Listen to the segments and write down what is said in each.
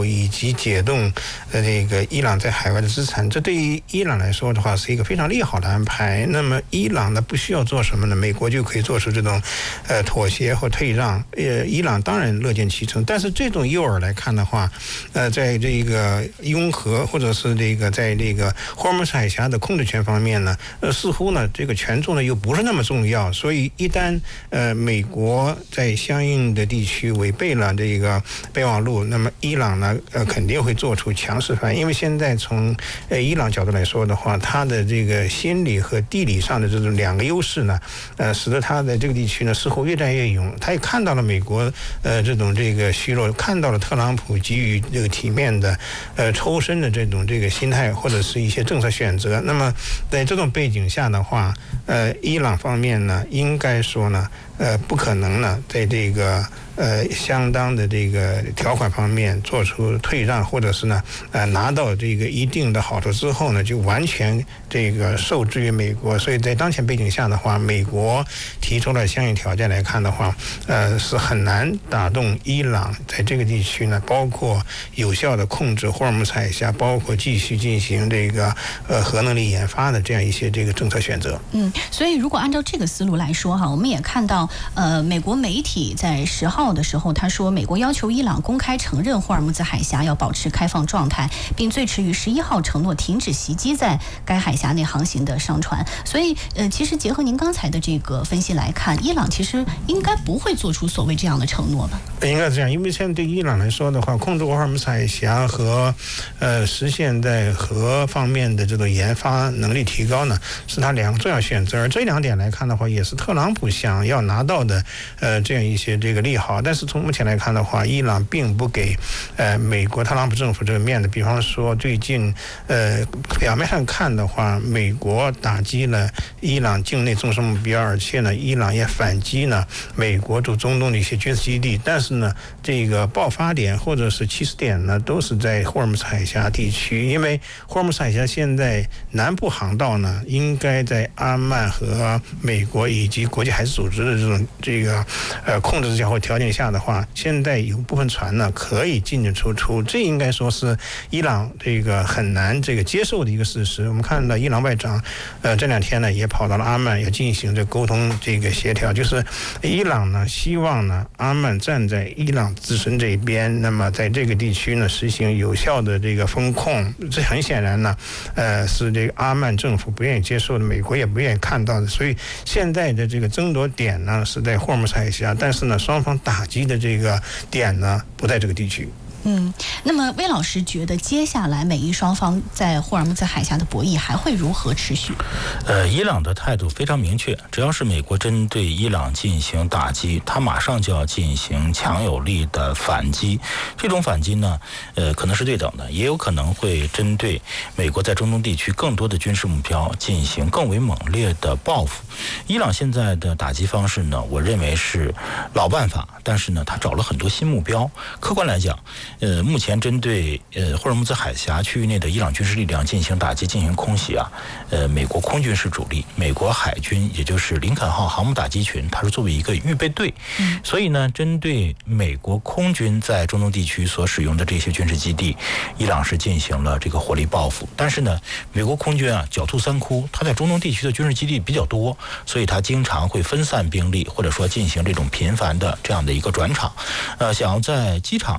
后，以及解冻这个伊朗在海外的资产，这对于伊朗来说的话是一个非常利好的安排。那么伊朗呢不需要做什么呢？美国就可以做出这种妥协或退让。伊朗当然乐见其成，但是这种诱饵来看的话，在这个拥核或者是这个在这个霍尔木兹海峡的控制权方面呢，似乎呢这个权重呢又不是那么重要。所以一旦美国在相应的地区违背了这个备忘录，那么伊朗呢肯定会做出强势反应。因为现在从伊朗角度来说的话，它的这个心理和地理上的这种两个优势呢，使得它在这个地区呢似乎越战越勇。他也看到了美国这种这个虚弱，看到了特朗普给予这个体面的抽身的这种这个心态或者是一些政策选择。那么在这种背景下的话，伊朗方面呢应该说呢不可能呢在这个相当的这个条款方面做出退让，或者是呢拿到这个一定的好处之后呢就完全这个受制于美国。所以在当前背景下的话，美国提出了相应条件来看的话，是很难打动伊朗在这个地区呢，包括有效的控制霍尔木兹海峡，包括继续进行这个核能力研发的这样一些这个政策选择。 所以如果按照这个思路来说哈，我们也看到美国媒体在10号的时候，他说美国要求伊朗公开承认霍尔木兹海峡要保持开放状态，并最迟于11号承诺停止袭击在该海峡内航行的商船。所以其实结合您刚才的这个分析来看，伊朗其实应该不会做出所谓这样的承诺吧？ 应该这样，因为现在对伊朗来说的话，控制霍尔木兹海峡和实现在核方面的这种研发能力提高呢，是他两个重要选择。而这两点来看的话，也是特朗普想要拿到的这样一些这个利好。但是从目前来看的话，伊朗并不给美国特朗普政府这个面子。比方说最近表面上看的话，美国打击了伊朗境内重视目标，而且呢伊朗也反击呢美国驻中东的一些军事基地。但是呢这个爆发点或者是起始点呢都是在霍尔木兹海峡地区。因为霍尔木兹海峡现在南部航道呢应该在阿曼和美国以及国际海事组织的这个控制之下或条件下的话，现在有部分船呢可以进进出出，这应该说是伊朗这个很难这个接受的一个事实。我们看到伊朗外长这2天呢也跑到了阿曼，要进行这沟通这个协调，就是伊朗呢希望呢阿曼站在伊朗自身这一边，那么在这个地区呢实行有效的这个风控。这很显然呢是这个阿曼政府不愿意接受的，美国也不愿意看到的。所以现在的这个争夺点呢是在霍尔木兹海峡，但是呢双方打击的这个点呢不在这个地区。 那么魏老师觉得接下来美伊双方在霍尔木兹海峡的博弈还会如何持续？ 伊朗的态度非常明确，只要是美国针对伊朗进行打击，他马上就要进行强有力的反击。这种反击呢，可能是对等的，也有可能会针对美国在中东地区更多的军事目标进行更为猛烈的报复。伊朗现在的打击方式呢，我认为是老办法，但是呢，他找了很多新目标。客观来讲，目前针对霍尔木兹海峡区域内的伊朗军事力量进行打击、进行空袭啊，美国空军是主力，美国海军也就是林肯号航母打击群，它是作为一个预备队，所以呢，针对美国空军在中东地区所使用的这些军事基地，伊朗是进行了这个火力报复。但是呢，美国空军啊狡兔三窟，它在中东地区的军事基地比较多，所以它经常会分散兵力，或者说进行这种频繁的这样的一个转场，想要在机场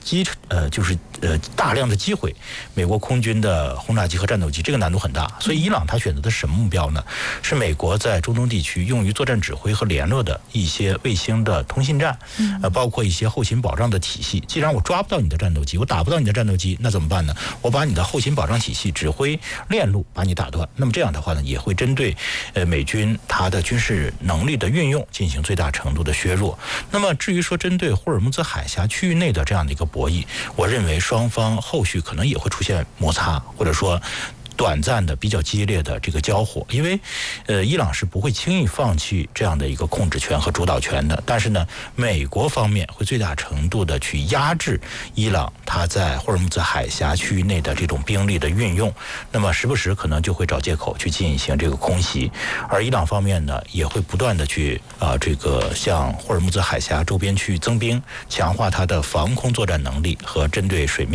大量的击毁美国空军的轰炸机和战斗机，这个难度很大。所以伊朗他选择的是什么目标呢？是美国在中东地区用于作战指挥和联络的一些卫星的通信站，包括一些后勤保障的体系。既然我抓不到你的战斗机，我打不到你的战斗机，那怎么办呢？我把你的后勤保障体系、指挥链路把你打断。那么这样的话呢，也会针对美军它的军事能力的运用进行最大程度的削弱。那么至于说针对霍尔木兹海峡区域内的这样的一个博弈，我认为双方后续可能也会出现摩擦，或者说短暂的比较激烈的这个交火。因为伊朗是不会轻易放弃这样的一个控制权和主导权的，但是呢，美国方面会最大程度的去压制伊朗它在霍尔木兹海峡区域内的这种兵力的运用，那么时不时可能就会找借口去进行这个空袭。而伊朗方面呢，也会不断的去这个向霍尔木兹海峡周边区域增兵，强化它的防空作战能力和针对水面